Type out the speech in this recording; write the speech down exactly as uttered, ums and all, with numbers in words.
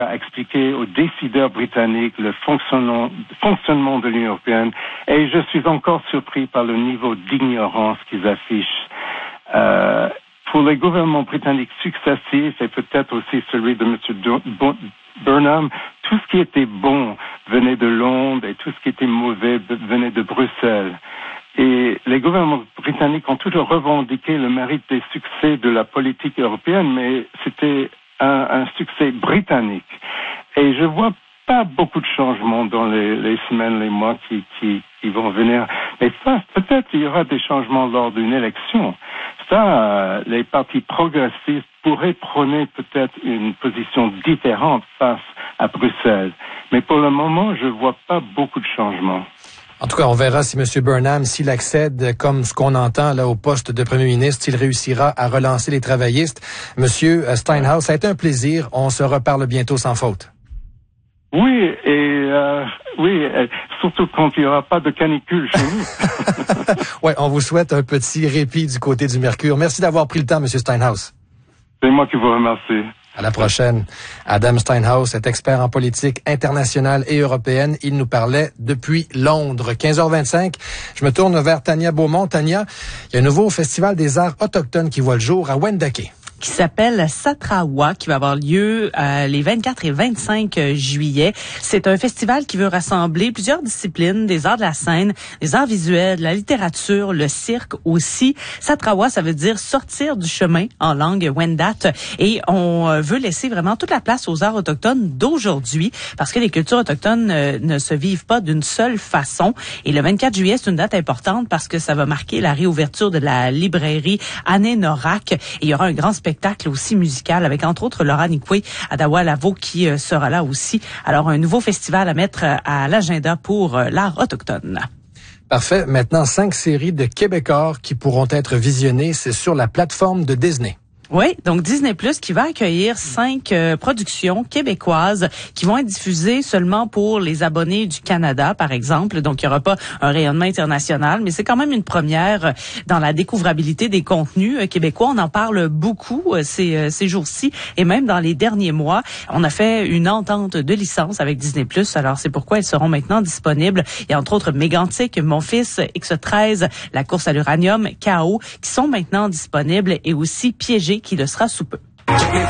a expliqué aux décideurs britanniques le fonctionnement, fonctionnement de l'Union européenne et je suis encore surpris par le niveau d'ignorance qu'ils affichent. Euh, pour les gouvernements britanniques successifs et peut-être aussi celui de M. Burnham, tout ce qui était bon venait de Londres et tout ce qui était mauvais venait de Bruxelles. Et les gouvernements britanniques ont toujours revendiqué le mérite des succès de la politique européenne, mais c'était un, un succès britannique. Et je vois pas beaucoup de changements dans les, les semaines, les mois qui, qui, qui vont venir. Mais ça, peut-être il y aura des changements lors d'une élection. Ça, euh, les partis progressistes pourraient prôner peut-être une position différente face à Bruxelles. Mais pour le moment, je vois pas beaucoup de changements. En tout cas, on verra si M. Burnham, s'il accède, comme ce qu'on entend là au poste de premier ministre, s'il réussira à relancer les travaillistes. Monsieur Steinhaus, ça a été un plaisir. On se reparle bientôt sans faute. Oui, et euh, oui, surtout quand il n'y aura pas de canicule chez nous. Ouais, on vous souhaite un petit répit du côté du Mercure. Merci d'avoir pris le temps, M. Steinhaus. C'est moi qui vous remercie. À la prochaine. Adam Steinhaus est expert en politique internationale et européenne. Il nous parlait depuis Londres. quinze heures vingt-cinq. Je me tourne vers Tania Beaumont. Tania, il y a un nouveau festival des arts autochtones qui voit le jour à Wendake, qui s'appelle Satrawa, qui va avoir lieu euh, les vingt-quatre et vingt-cinq juillet. C'est un festival qui veut rassembler plusieurs disciplines, des arts de la scène, des arts visuels, la littérature, le cirque aussi. Satrawa, ça veut dire sortir du chemin en langue Wendat. Et on veut laisser vraiment toute la place aux arts autochtones d'aujourd'hui, parce que les cultures autochtones euh, ne se vivent pas d'une seule façon. Et le vingt-quatre juillet, c'est une date importante parce que ça va marquer la réouverture de la librairie Anne-Norac. Et il y aura un grand spectacle spectacle aussi musical avec entre autres Laura Nikwe Adawa Lavo qui euh, sera là aussi. Alors un nouveau festival à mettre euh, à l'agenda pour euh, l'art autochtone. Parfait. Maintenant, cinq séries de Québécois qui pourront être visionnées. C'est sur la plateforme de Disney. Oui, donc Disney Plus qui va accueillir cinq euh, productions québécoises qui vont être diffusées seulement pour les abonnés du Canada, par exemple. Donc, il n'y aura pas un rayonnement international, mais c'est quand même une première dans la découvrabilité des contenus euh, québécois. On en parle beaucoup euh, ces, euh, ces jours-ci et même dans les derniers mois. On a fait une entente de licence avec Disney Plus, alors c'est pourquoi elles seront maintenant disponibles. Il y a entre autres Mégantic, Mon Fils, X treize, La course à l'uranium, K O, qui sont maintenant disponibles et aussi Piégé, qui le sera sous peu.